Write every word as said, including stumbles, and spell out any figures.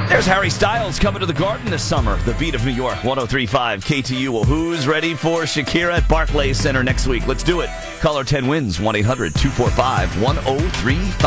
There's Harry Styles coming to the Garden this summer. The Beat of New York, one oh three point five K T U. Well, who's ready for Shakira at Barclays Center next week? Let's do it. Caller ten wins, one eight hundred two four five one oh three five.